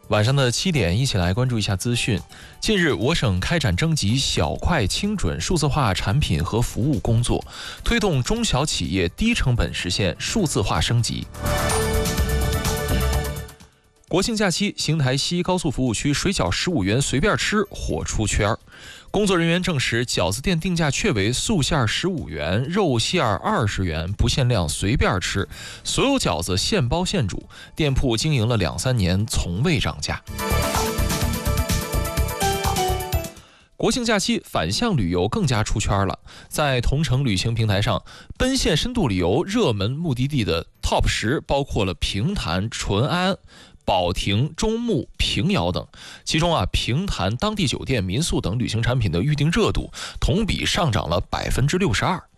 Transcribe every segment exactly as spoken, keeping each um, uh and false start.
晚上的七点，一起来关注一下资讯。近日，我省开展征集小快精准数字化产品和服务工作，推动中小企业低成本实现数字化升级。国庆假期，邢台西高速服务区水饺十五元随便吃火出圈。工作人员证实，饺子店定价确为素馅十五元，肉馅二十元，不限量随便吃，所有饺子现包现煮。店铺经营了两三年，从未涨价。国庆假期反向旅游更加出圈了，在同城旅行平台上，奔现深度旅游热门目的地的 Top 十包括了平潭、淳安、保亭、中牟、平遥等，其中啊，平潭当地酒店、民宿等旅行产品的预订热度同比上涨了百分之六十二。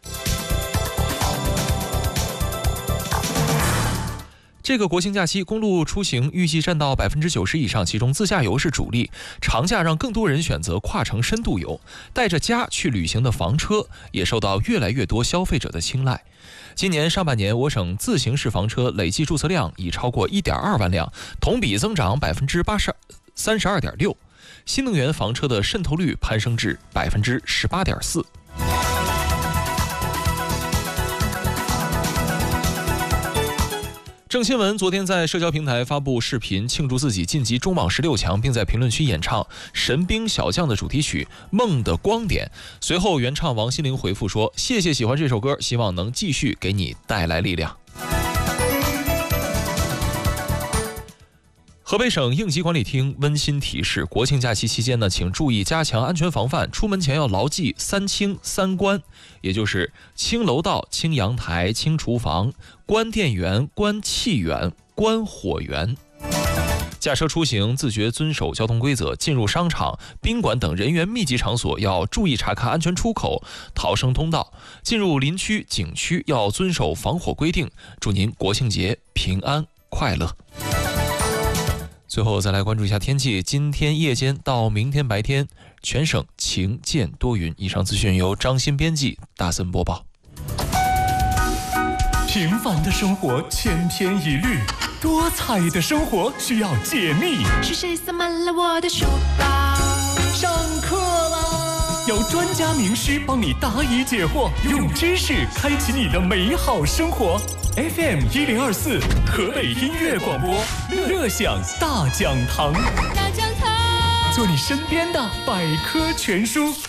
这个国庆假期，公路出行预计占到百分之九十以上，其中自驾游是主力。长假让更多人选择跨城深度游，带着家去旅行的房车也受到越来越多消费者的青睐。今年上半年，我省自行式房车累计注册量已超过 一点二万辆，同比增长百分之三十二点六。新能源房车的渗透率攀升至百分之十八点四。郑钦文昨天在社交平台发布视频，庆祝自己晋级中网十六强，并在评论区演唱《神兵小将》的主题曲《梦的光点》。随后，原唱王心凌回复说：“谢谢喜欢这首歌，希望能继续给你带来力量。”河北省应急管理厅温馨提示：国庆假期期间呢，请注意加强安全防范，出门前要牢记三清三关，也就是清楼道、清阳台、清厨房、关电源、关气源、关火源。驾车出行自觉遵守交通规则，进入商场、宾馆等人员密集场所要注意查看安全出口、逃生通道，进入林区、景区要遵守防火规定。祝您国庆节平安快乐。最后再来关注一下天气，今天夜间到明天白天，全省晴间多云。以上资讯由张鑫编辑，大森播报。 平凡的生活千篇一律，多彩的生活需要解密。 是谁塞满了我的书包？ 上课啦！由专家名师帮你答疑解惑，用知识开启你的美好生活。F M 一零二四，河北音乐广播，乐享大讲堂， 大讲堂， 做你身边的百科全书。